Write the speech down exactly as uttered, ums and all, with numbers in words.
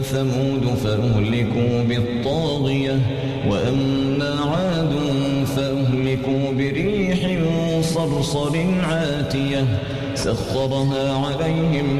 ثمود فأهلكوا بالطاغية وأما عاد فأهلكوا بريح صرصر عاتية سخرها عليهم